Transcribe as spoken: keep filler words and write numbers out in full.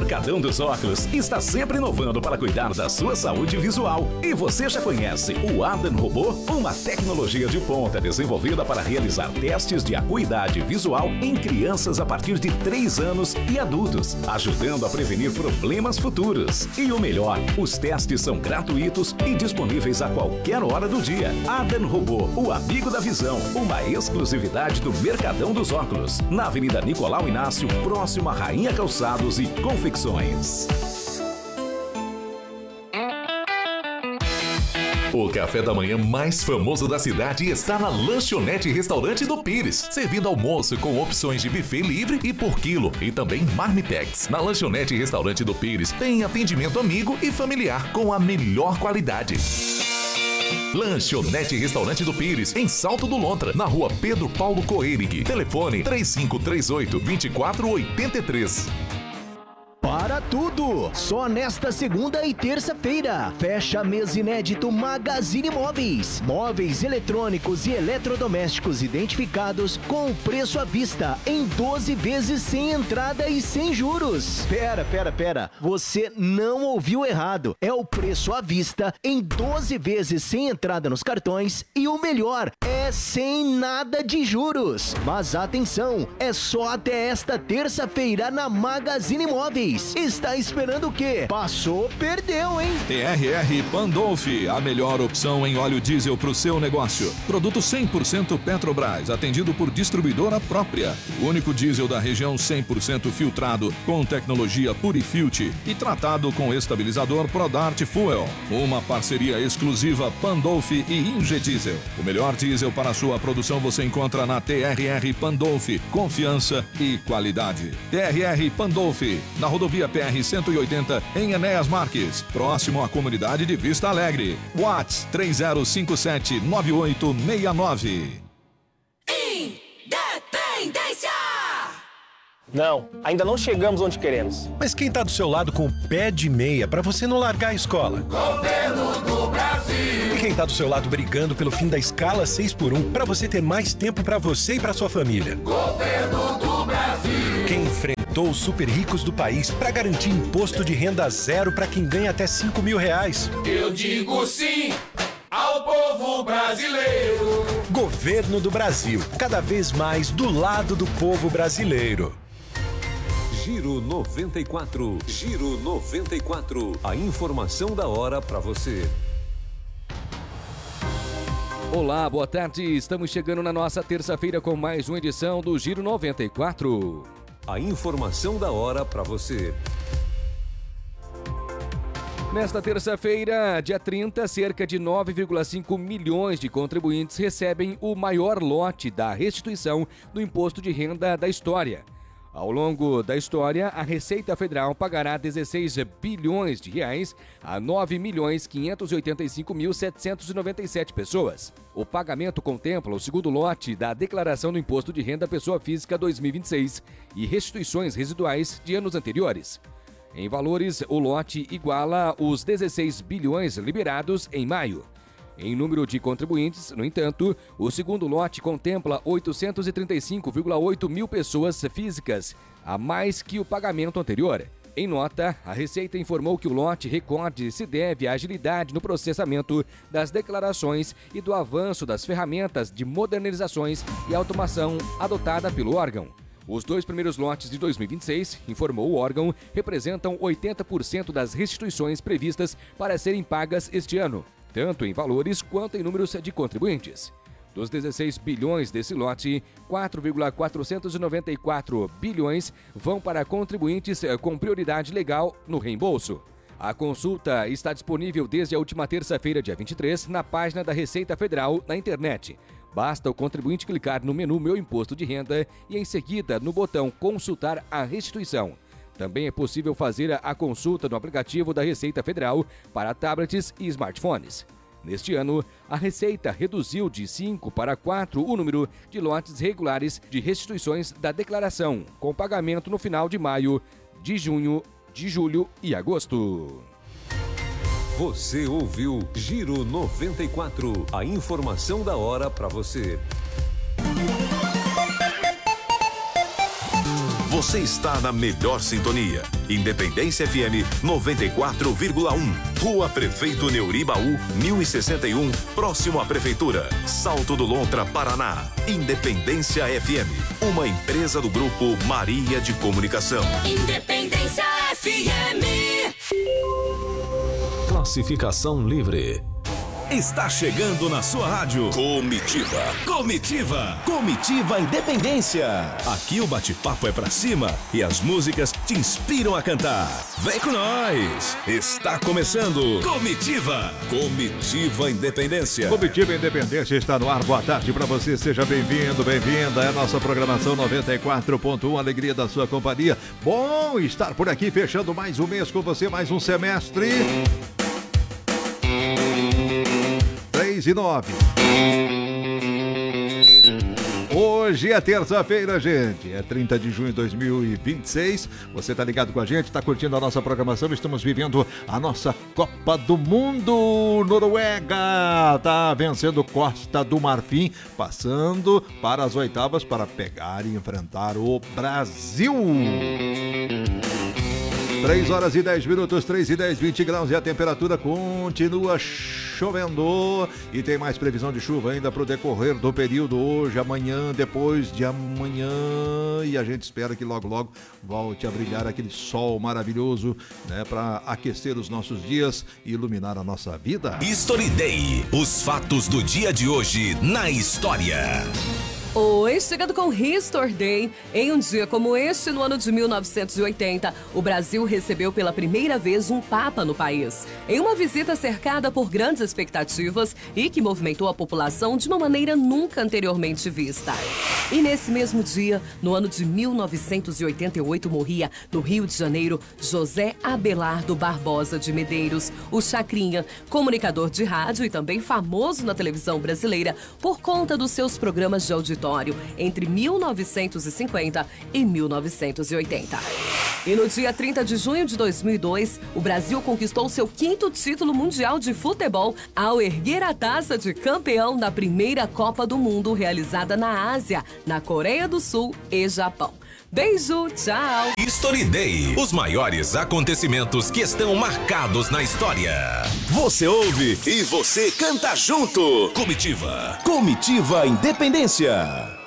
Mercadão dos Óculos está sempre inovando para cuidar da sua saúde visual. E você já conhece o Adam Robô? Uma tecnologia de ponta desenvolvida para realizar testes de acuidade visual em crianças a partir de três anos e adultos, ajudando a prevenir problemas futuros. E o melhor, os testes são gratuitos e disponíveis a qualquer hora do dia. Adam Robô, o amigo da visão, uma exclusividade do Mercadão dos Óculos, na Avenida Nicolau Inácio, próximo a Rainha Calçados e Confecções. O café da manhã mais famoso da cidade está na Lanchonete Restaurante do Pires, servindo almoço com opções de buffet livre e por quilo e também marmitex. Na Lanchonete Restaurante do Pires tem atendimento amigo e familiar com a melhor qualidade. Lanchonete Restaurante do Pires, em Salto do Lontra, na rua Pedro Paulo Coerig. Telefone três cinco três oito, dois quatro oito três. Para tudo! Só nesta segunda e terça-feira, fecha mês inédito Magazine Móveis. Móveis eletrônicos e eletrodomésticos identificados com preço à vista em doze vezes sem entrada e sem juros. Pera, pera, pera. Você não ouviu errado. É o preço à vista em doze vezes sem entrada nos cartões e o melhor, é sem nada de juros. Mas atenção, é só até esta terça-feira na Magazine Móveis. Está esperando o quê? Passou, perdeu, hein? T R R Pandolfi, a melhor opção em óleo diesel para o seu negócio. Produto cem por cento Petrobras, atendido por distribuidora própria. O único diesel da região cem por cento filtrado, com tecnologia Purifilter e tratado com estabilizador Prodart Fuel. Uma parceria exclusiva Pandolfi e Ingediesel. O melhor diesel para a sua produção você encontra na T R R Pandolfi. Confiança e qualidade. T R R Pandolfi, na rodovia P R cento e oitenta, em Enéas Marques, próximo à comunidade de Vista Alegre. WhatsApp três zero cinco sete, nove oito seis nove. Independência! Não, ainda não chegamos onde queremos. Mas quem tá do seu lado com o pé de meia pra você não largar a escola? Governo do Brasil! E quem tá do seu lado brigando pelo fim da escala seis por um pra você ter mais tempo pra você e pra sua família? Governo do Brasil! Quem enfrentou os super ricos do país pra garantir imposto de renda zero pra quem ganha até cinco mil reais? Eu digo sim ao povo brasileiro! Governo do Brasil, cada vez mais do lado do povo brasileiro. Giro noventa e quatro, Giro noventa e quatro, a informação da hora para você. Olá, boa tarde, estamos chegando na nossa terça-feira com mais uma edição do Giro noventa e quatro. A informação da hora para você. Nesta terça-feira, dia trinta, cerca de nove vírgula cinco milhões de contribuintes recebem o maior lote da restituição do imposto de renda da história. Ao longo da história, a Receita Federal pagará dezesseis bilhões de reais a nove milhões quinhentos e oitenta e cinco mil setecentos e noventa e sete pessoas. O pagamento contempla o segundo lote da Declaração do Imposto de Renda Pessoa Física dois mil e vinte e seis e restituições residuais de anos anteriores. Em valores, o lote iguala os dezesseis bilhões liberados em maio. Em número de contribuintes, no entanto, o segundo lote contempla oitocentos e trinta e cinco vírgula oito mil pessoas físicas, a mais que o pagamento anterior. Em nota, a Receita informou que o lote recorde se deve à agilidade no processamento das declarações e do avanço das ferramentas de modernizações e automação adotada pelo órgão. Os dois primeiros lotes de dois mil e vinte e seis, informou o órgão, representam oitenta por cento das restituições previstas para serem pagas este ano, tanto em valores quanto em números de contribuintes. Dos dezesseis bilhões desse lote, quatro vírgula quatrocentos e noventa e quatro bilhões vão para contribuintes com prioridade legal no reembolso. A consulta está disponível desde a última terça-feira, dia vinte e três, na página da Receita Federal na internet. Basta o contribuinte clicar no menu Meu Imposto de Renda e, em seguida, no botão Consultar a Restituição. Também é possível fazer a consulta no aplicativo da Receita Federal para tablets e smartphones. Neste ano, a Receita reduziu de cinco para quatro o número de lotes regulares de restituições da declaração, com pagamento no final de maio, de junho, de julho e agosto. Você ouviu Giro noventa e quatro, a informação da hora para você. Você está na melhor sintonia. Independência F M noventa e quatro vírgula um. Rua Prefeito Neuribaú, mil e sessenta e um, próximo à Prefeitura. Salto do Lontra, Paraná. Independência F M, uma empresa do Grupo Maria de Comunicação. Independência F M. Classificação livre. Está chegando na sua rádio Comitiva. Comitiva. Comitiva Independência. Aqui o bate-papo é pra cima e as músicas te inspiram a cantar. Vem com nós. Está começando Comitiva. Comitiva Independência. Comitiva Independência está no ar. Boa tarde pra você. Seja bem-vindo, bem-vinda. É a nossa programação noventa e quatro ponto um. Alegria da sua companhia. Bom estar por aqui, fechando mais um mês com você, mais um semestre. três e nove. Hoje é terça-feira, gente. É trinta de junho de dois mil e vinte e seis. Você tá ligado com a gente, tá curtindo a nossa programação. Estamos vivendo a nossa Copa do Mundo. Noruega tá vencendo Costa do Marfim, passando para as oitavas para pegar e enfrentar o Brasil. três horas e dez minutos, três e dez, vinte graus e a temperatura continua chovendo e tem mais previsão de chuva ainda para o decorrer do período hoje, amanhã, depois de amanhã, e a gente espera que logo logo volte a brilhar aquele sol maravilhoso, né, para aquecer os nossos dias e iluminar a nossa vida. History Day, os fatos do dia de hoje na história. Oi, chegando com History Day. Em um dia como este, no ano de mil novecentos e oitenta, o Brasil recebeu pela primeira vez um Papa no país. Em uma visita cercada por grandes expectativas e que movimentou a população de uma maneira nunca anteriormente vista. E nesse mesmo dia, no ano de mil novecentos e oitenta e oito, morria no Rio de Janeiro José Abelardo Barbosa de Medeiros, o Chacrinha, comunicador de rádio e também famoso na televisão brasileira por conta dos seus programas de auditório entre mil novecentos e cinquenta e mil novecentos e oitenta. E no dia trinta de junho de dois mil e dois, o Brasil conquistou seu quinto título mundial de futebol ao erguer a taça de campeão da primeira Copa do Mundo realizada na Ásia, na Coreia do Sul e Japão. Beijo, tchau! History Day, os maiores acontecimentos que estão marcados na história. Você ouve e você canta junto. Comitiva. Comitiva Independência.